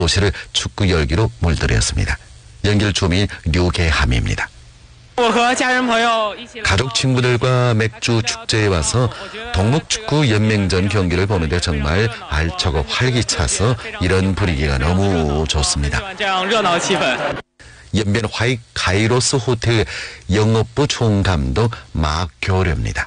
도시를 축구 열기로 물들였습니다. 연길 주민 류계함입니다. 가족 친구들과 맥주 축제에 와서 동목축구 연맹전 경기를 보는데 정말 알차고 활기차서 이런 분위기가 너무 좋습니다. 연변 카이로스 호텔 영업부 총감독 마교료입니다.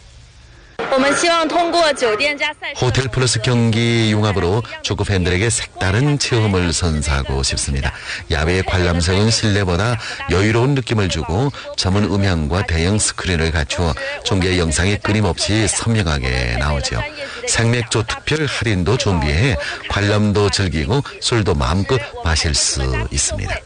호텔 플러스 경기 융합으로 축구 팬들에게 색다른 체험을 선사하고 싶습니다. 야외 관람석은 실내보다 여유로운 느낌을 주고 전문 음향과 대형 스크린을 갖추어 중계 영상이 끊임없이 선명하게 나오죠. 생맥주 특별 할인도 준비해 관람도 즐기고 술도 마음껏 마실 수 있습니다.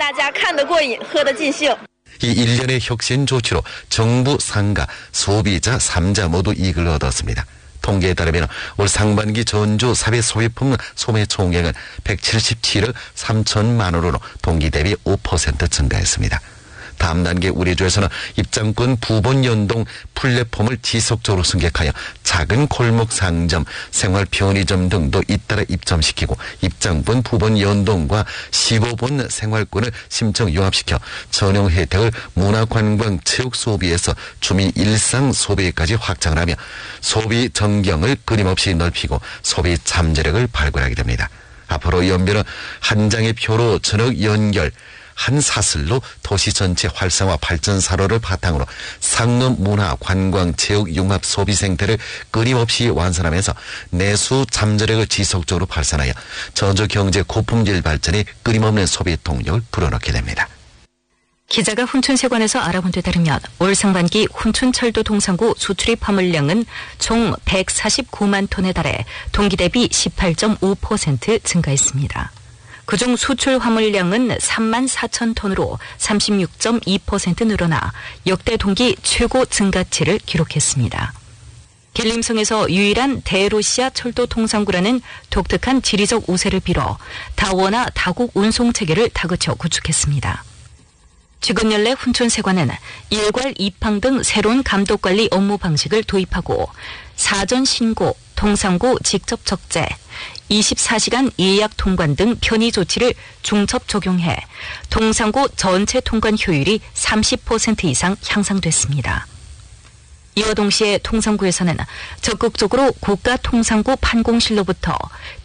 이 일련의 혁신 조치로 정부, 상가, 소비자, 3자 모두 이익을 얻었습니다. 통계에 따르면 올 상반기 전주 사회 소비품 소매 총액은 177억 3천만 원으로 동기 대비 5% 증가했습니다. 다음 단계 우리 주에서는 입장권 부분 연동 플랫폼을 지속적으로 승객하여 작은 골목 상점, 생활 편의점 등도 잇따라 입점시키고 입장권 부분 연동과 15분 생활권을 심청 융합시켜 전용 혜택을 문화관광 체육 소비에서 주민 일상 소비까지 확장을 하며 소비 정경을 끊임없이 넓히고 소비 잠재력을 발굴하게 됩니다. 앞으로 연변은 한 장의 표로 전역 연결, 한 사슬로 도시 전체 활성화 발전사로를 바탕으로 상업 문화 관광 체육 융합 소비 생태를 끊임없이 완성하면서 내수 잠재력을 지속적으로 발산하여 전주 경제 고품질 발전에 끊임없는 소비 동력을 불어넣게 됩니다. 기자가 훈춘세관에서 알아본 데 따르면 올 상반기 훈춘철도 동상구 수출입 화물량은 총 149만 톤에 달해 동기 대비 18.5% 증가했습니다. 그중 수출 화물량은 3만 4천 톤으로 36.2% 늘어나 역대 동기 최고 증가치를 기록했습니다. 길림성에서 유일한 대로시아 철도 통상구라는 독특한 지리적 우세를 빌어 다원화 다국 운송 체계를 다그쳐 구축했습니다. 최근 연내 훈춘세관은 일괄 입항 등 새로운 감독관리 업무 방식을 도입하고 사전 신고, 통상구 직접 적재, 24시간 예약 통관 등 편의 조치를 중첩 적용해 통상구 전체 통관 효율이 30% 이상 향상됐습니다. 이와 동시에 통상구에서는 적극적으로 국가통상구 판공실로부터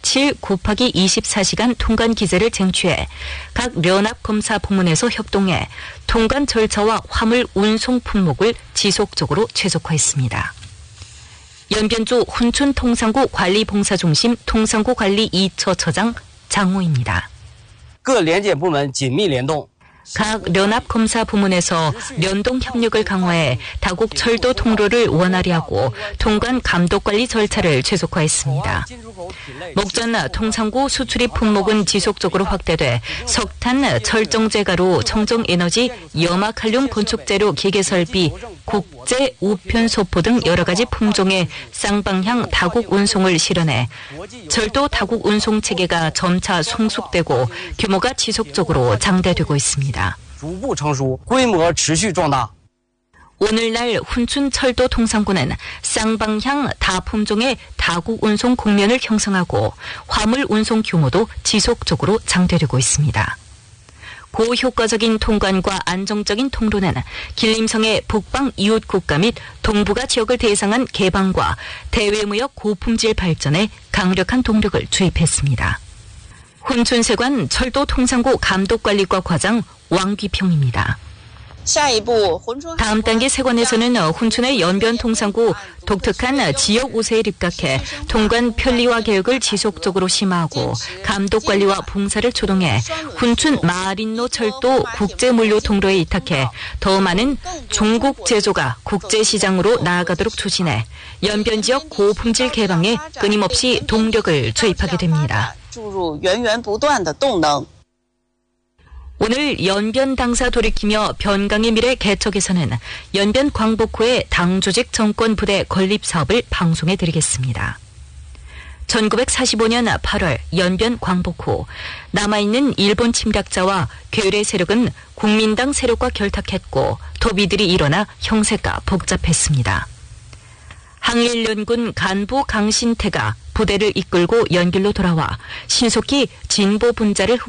7/24시간 통관 기재를 쟁취해 각 연합검사 부문에서 협동해 통관 절차와 화물 운송 품목을 지속적으로 최적화했습니다. 연변주 훈춘통상구 관리봉사중심 통상구관리 2처 처장 장호입니다. 各联检部门紧密联动 각 연합검사 부문에서 연동 협력을 강화해 다국 철도 통로를 원활히 하고 통관 감독관리 절차를 최적화했습니다. 목전 통상구 수출입 품목은 지속적으로 확대돼 석탄, 철정제가루, 청정에너지, 염화칼륨 건축재료 기계설비, 국제 우편소포 등 여러 가지 품종의 쌍방향 다국 운송을 실현해 철도 다국 운송 체계가 점차 성숙되고 규모가 지속적으로 장대되고 있습니다. 오늘날 훈춘철도 통상구는 쌍방향 다품종의 다국 운송 국면을 형성하고 화물 운송 규모도 지속적으로 장대되고 있습니다. 고효과적인 통관과 안정적인 통로는 길림성의 북방 이웃 국가 및 동북아 지역을 대상한 개방과 대외무역 고품질 발전에 강력한 동력을 주입했습니다. 훈춘세관 철도통상구 감독관리과 과장 왕귀평입니다. 다음 단계 세관에서는 훈춘의 연변통상구 독특한 지역 우세에 입각해 통관 편리화 계획을 지속적으로 심화하고 감독관리와 봉사를 초동해 훈춘 마린로 철도 국제물류 통로에 이탁해 더 많은 중국 제조가 국제시장으로 나아가도록 추진해 연변 지역 고품질 개방에 끊임없이 동력을 주입하게 됩니다. 오늘 연변 당사 돌이키며 변강의 미래 개척에서는 연변 광복호의 당조직 정권 부대 건립 사업을 방송해드리겠습니다. 1945년 8월 연변 광복호, 남아있는 일본 침략자와 괴뢰 세력은 국민당 세력과 결탁했고 도비들이 일어나 형세가 복잡했습니다. 항일연군 간부 강신태가 부대를 이끌고 연길로 돌아와 신속히 진보 분자를